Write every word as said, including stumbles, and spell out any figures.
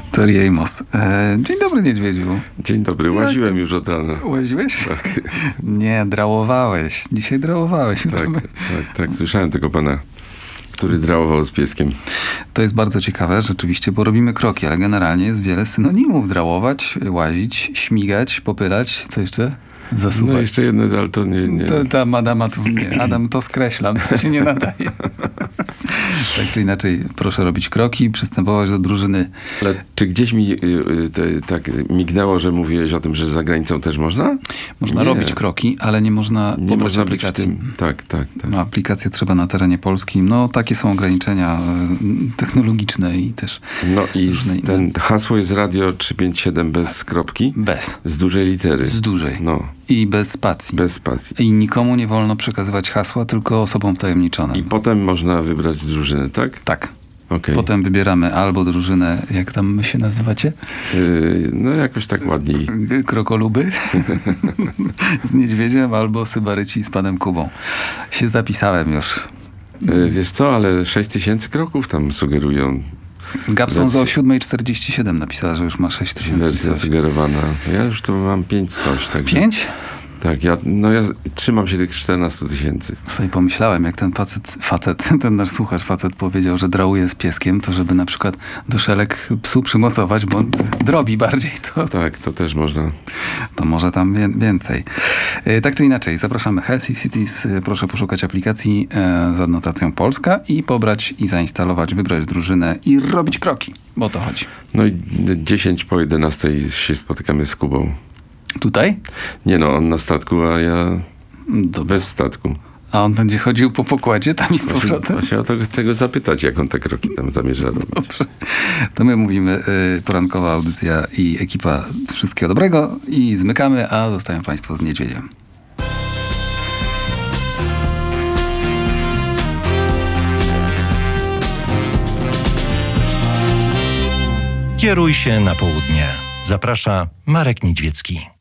Tori Amos. E, dzień dobry, niedźwiedziu. Dzień dobry, łaziłem już od rana. Łaziłeś? Tak. Nie, drałowałeś. Dzisiaj drałowałeś. Tak, tak, tak. Słyszałem tego pana, który drałował z pieskiem. To jest bardzo ciekawe rzeczywiście, bo robimy kroki, ale generalnie jest wiele synonimów. Drałować, łazić, śmigać, popylać. Co jeszcze? Zasuwać. No jeszcze jedno, ale to nie... nie. To, tam Adama tu nie. Adam, to skreślam, to się nie nadaje. Tak czy inaczej, proszę robić kroki, przystępować do drużyny. Ale czy gdzieś mi y, te, tak mignęło, że mówiłeś o tym, że za granicą też można? Można nie. robić kroki, ale nie można nie pobrać można aplikacji. być w tym. Tak, tak, tak. No, aplikacje trzeba na terenie polskim. No, takie są ograniczenia y, technologiczne i też... No i różne ten inne. hasło jest radio trzysta pięćdziesiąt siedem bez kropki? Bez. Z dużej litery. Z dużej. No. I bez spacji. Bez spacji. I nikomu nie wolno przekazywać hasła, tylko osobom wtajemniczonym. I potem można wybrać drużynę, tak? Tak. Okay. Potem wybieramy albo drużynę, jak tam my się nazywacie? Yy, no jakoś tak ładniej. Krokoluby z niedźwiedziem, albo Sybaryci z panem Kubą. Się zapisałem już. Yy, wiesz co, ale sześć tysięcy kroków tam sugerują. Gabson za o siódma czterdzieści siedem napisała, że już ma sześć tysięcy. Wersja sugerowana. Ja już tu mam pięć coś. Także... Pięć? Tak, ja, no ja trzymam się tych czternastu tysięcy. Sobie pomyślałem, jak ten facet, facet, ten nasz słuchacz facet powiedział, że drałuje z pieskiem, to żeby na przykład do szelek psu przymocować, bo on drobi bardziej, to, Tak, to też można. to może tam wie, więcej. E, tak czy inaczej, zapraszamy Healthy Cities. E, proszę poszukać aplikacji e, z adnotacją Polska i pobrać i zainstalować, wybrać drużynę i robić kroki, bo o to chodzi. No i dziesięć po jedenastej się spotykamy z Kubą. Tutaj? Nie no, on na statku, a ja Dobra. bez statku. A on będzie chodził po pokładzie tam i z Właśnie, powrotem? właśnie o to chcę go zapytać, jak on te kroki tam zamierza robić. Dobrze. To my mówimy y, porankowa audycja i ekipa wszystkiego dobrego i zmykamy, a zostają państwo z niedźwiedziem. Kieruj się na południe. Zaprasza Marek Niedźwiecki.